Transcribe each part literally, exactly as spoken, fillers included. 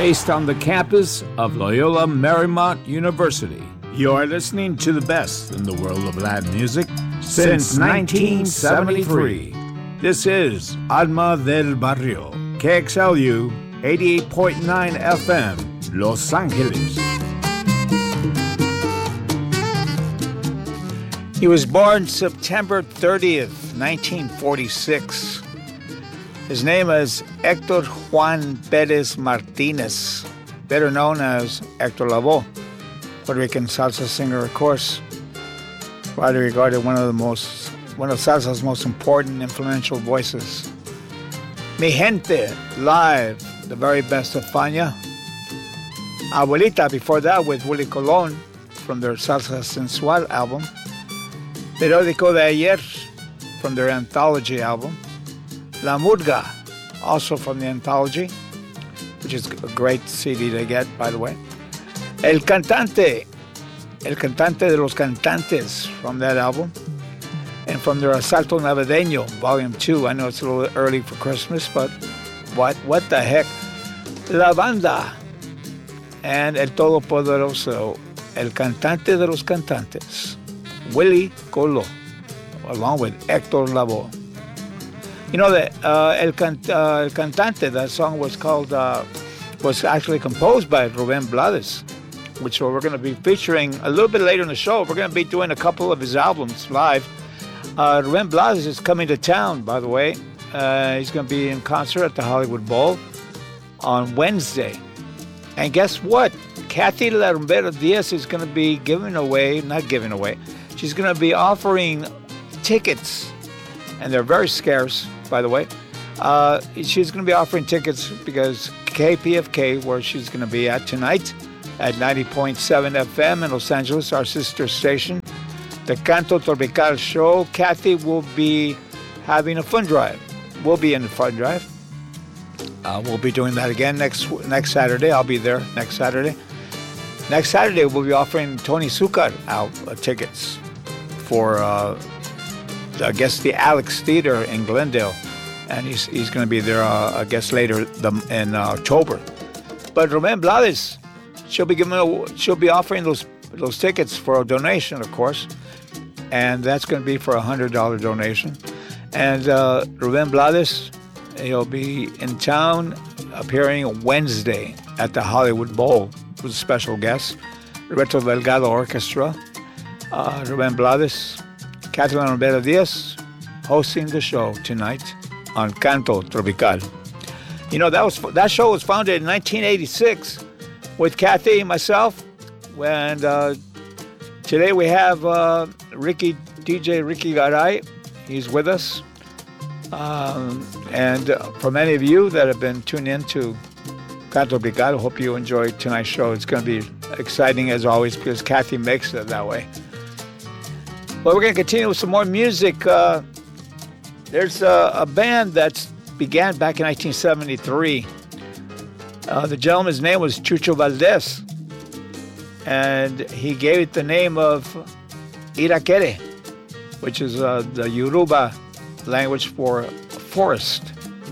based on the campus of Loyola Marymount University. You're listening to the best in the world of Latin music since nineteen seventy-three. This is Alma del Barrio, K X L U eighty-eight point nine F M, Los Angeles. He was born September thirtieth, nineteen forty-six. His name is Héctor Juan Pérez Martínez, better known as Héctor Lavoe, Puerto Rican salsa singer, of course, widely regarded one of the most, one of salsa's most important, influential voices. Mi Gente, live, the very best of Fania. Abuelita, before that, with Willie Colon from their Salsa Sensual album. Periódico de Ayer, from their anthology album. La Murga, also from the anthology, which is a great C D to get, by the way. El Cantante, El Cantante de los Cantantes, from that album. And from their Asalto Navideño, Volume two. I know it's a little early for Christmas, but what, what the heck? La Banda, and El Todopoderoso, El Cantante de los Cantantes, Willie Colon, along with Héctor Lavoe. You know that uh, El, Can- uh, El Cantante, that song was called, uh, was actually composed by Rubén Blades, which we're going to be featuring a little bit later in the show. We're going to be doing a couple of his albums live. Uh, Rubén Blades is coming to town, by the way. Uh, he's going to be in concert at the Hollywood Bowl on Wednesday. And guess what? Kathy La Rumbera Diaz is going to be giving away, not giving away, she's going to be offering tickets, and they're very scarce, by the way. Uh, she's going to be offering tickets because K P F K, where she's going to be at tonight, at ninety point seven F M in Los Angeles, our sister station, the Canto Tropical show, Kathy will be having a fund drive. We'll be in the fund drive. Uh, we'll be doing that again next next Saturday. I'll be there next Saturday. Next Saturday, we'll be offering Tony Zucker out uh, tickets for, uh, I guess, the Alex Theater in Glendale. And he's he's going to be there, uh, I guess, later the, in uh, October. But Rubén Blades, she'll be giving, a, she'll be offering those those tickets for a donation, of course. And that's going to be for a one hundred dollars donation. And uh, Rubén Blades, he'll be in town appearing Wednesday at the Hollywood Bowl with a special guest, Roberto Delgado Orchestra, uh, Rubén Blades, Kathy La Rumbera Diaz hosting the show tonight on Canto Tropical. You know, that was that show was founded in nineteen eighty-six with Kathy and myself. And uh, today we have uh, Ricky, D J Ricky Garay. He's with us. Um, and uh, for many of you that have been tuned in to Canto Tropical, hope you enjoy tonight's show. It's going to be exciting as always because Kathy makes it that way. Well, we're going to continue with some more music. Uh, there's a, a band that began back in nineteen seventy-three. Uh, the gentleman's name was Chucho Valdés, and he gave it the name of Irakere, which is uh, the Yoruba language for forest.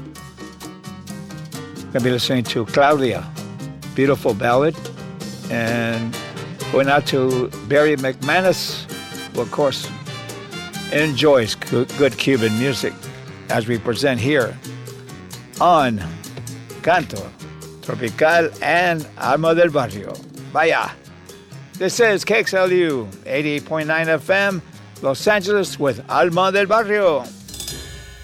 Going to be listening to Claudia, beautiful ballad, and going out to Barry McManus, who of course enjoys good Cuban music, as we present here on Canto Tropical and Alma del Barrio. Vaya. This is K X L U eighty-eight point nine F M, Los Angeles with Alma del Barrio.